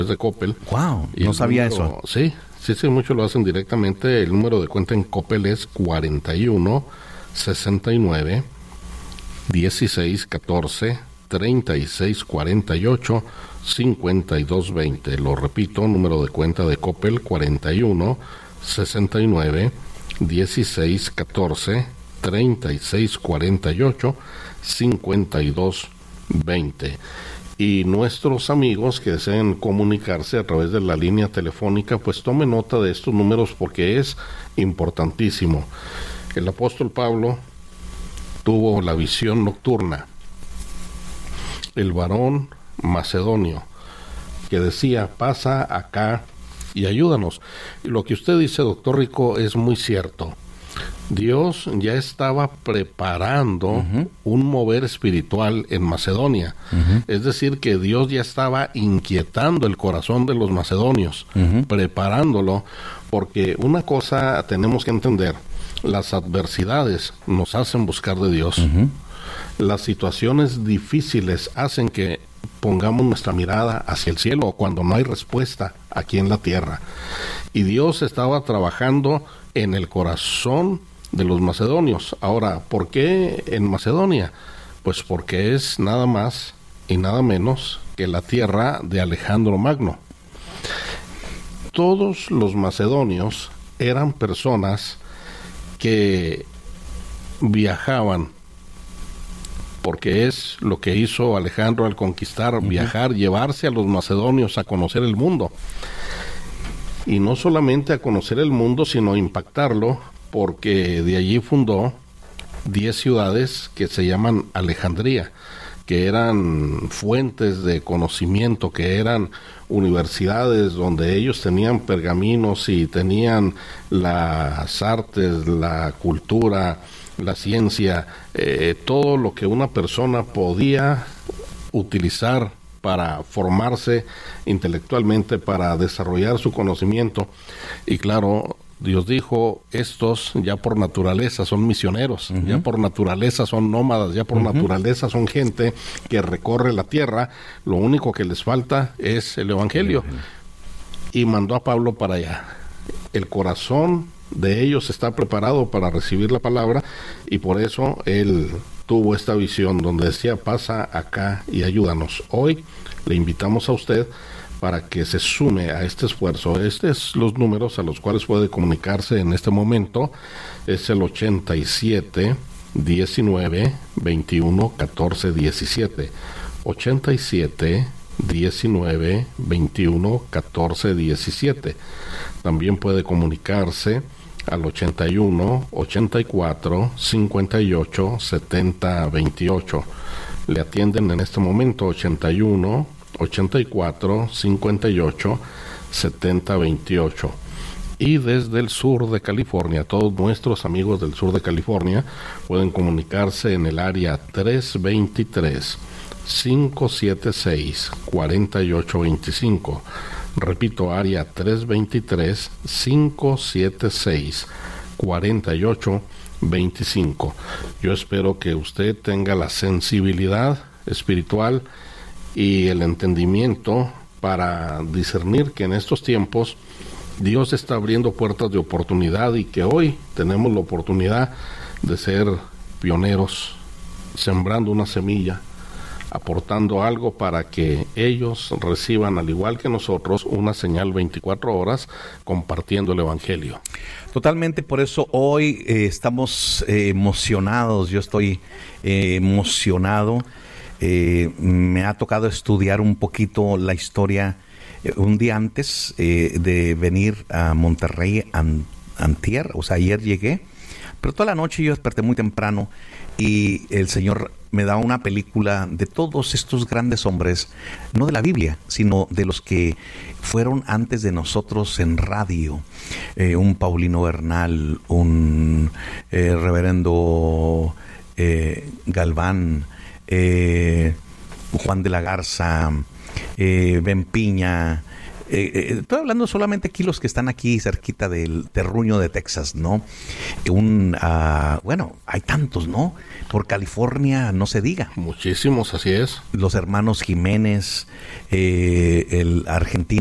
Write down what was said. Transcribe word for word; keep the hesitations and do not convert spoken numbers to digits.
de Coppel. Wow, no sabía número, eso. Sí, sí, sí, muchos lo hacen directamente. El número de cuenta en Coppel es cuarenta y uno, sesenta y nueve, dieciséis, catorce, treinta y seis, cuarenta y ocho, cincuenta y dos, veinte. Lo repito, número de cuenta de Coppel cuarenta y uno, sesenta y nueve, dieciséis, catorce, treinta y seis, cuarenta y ocho, cincuenta y dos, veinte. Y nuestros amigos que deseen comunicarse a través de la línea telefónica, pues tomen nota de estos números porque es importantísimo. El apóstol Pablo tuvo la visión nocturna. El varón macedonio que decía, pasa acá y ayúdanos. Y lo que usted dice, doctor Rico, es muy cierto. Dios ya estaba preparando uh-huh. un mover espiritual en Macedonia. Uh-huh. Es decir, que Dios ya estaba inquietando el corazón de los macedonios, uh-huh. preparándolo, porque una cosa tenemos que entender, las adversidades nos hacen buscar de Dios. Uh-huh. Las situaciones difíciles hacen que pongamos nuestra mirada hacia el cielo cuando no hay respuesta aquí en la tierra. Y Dios estaba trabajando en el corazón de los macedonios. Ahora, ¿por qué en Macedonia? Pues porque es nada más y nada menos que la tierra de Alejandro Magno. Todos los macedonios eran personas que viajaban, porque es lo que hizo Alejandro al conquistar, uh-huh. viajar, llevarse a los macedonios a conocer el mundo. Y no solamente a conocer el mundo, sino impactarlo, porque de allí fundó diez ciudades que se llaman Alejandría, que eran fuentes de conocimiento, que eran universidades donde ellos tenían pergaminos y tenían las artes, la cultura, la ciencia, eh, todo lo que una persona podía utilizar para formarse intelectualmente, para desarrollar su conocimiento. Y claro, Dios dijo, estos ya por naturaleza son misioneros, uh-huh. ya por naturaleza son nómadas, ya por uh-huh. naturaleza son gente que recorre la tierra, lo único que les falta es el evangelio. Uh-huh. Y mandó a Pablo para allá. El corazón de ellos está preparado para recibir la palabra, y por eso él tuvo esta visión donde decía, pasa acá y ayúdanos. Hoy le invitamos a usted para que se sume a este esfuerzo. Estos son los números a los cuales puede comunicarse en este momento. Es el ochenta y siete, diecinueve, veintiuno, catorce, diecisiete. ochenta y siete, diecinueve, veintiuno, catorce, diecisiete. También puede comunicarse al ochenta y uno, ochenta y cuatro, cincuenta y ocho, setenta, veintiocho. Le atienden en este momento ochenta y uno, ochenta y cuatro, cincuenta y ocho, setenta, veintiocho. Y desde el sur de California, todos nuestros amigos del sur de California pueden comunicarse en el área tres veintitrés, cinco setenta y seis, cuarenta y ocho veinticinco. Repito, área tres veintitrés, cinco setenta y seis, cuarenta y ocho veinticinco. Yo espero que usted tenga la sensibilidad espiritual y el entendimiento para discernir que en estos tiempos Dios está abriendo puertas de oportunidad, y que hoy tenemos la oportunidad de ser pioneros, sembrando una semilla, aportando algo para que ellos reciban, al igual que nosotros, una señal veinticuatro horas compartiendo el evangelio. Totalmente, por eso hoy eh, estamos eh, emocionados. Yo estoy eh, emocionado. Eh, me ha tocado estudiar un poquito la historia eh, un día antes eh, de venir a Monterrey an, antier, o sea, ayer llegué, pero toda la noche yo desperté muy temprano y el Señor me da una película de todos estos grandes hombres, no de la Biblia, sino de los que fueron antes de nosotros en radio. Eh, un Paulino Bernal, un eh, reverendo eh, Galván, eh, Juan de la Garza, eh, Ben Piña, Eh, eh, estoy hablando solamente aquí los que están aquí cerquita del terruño de Texas, ¿no? Un, uh, bueno, hay tantos, ¿no? Por California no se diga. Muchísimos, así es. Los hermanos Jiménez, eh, el argentino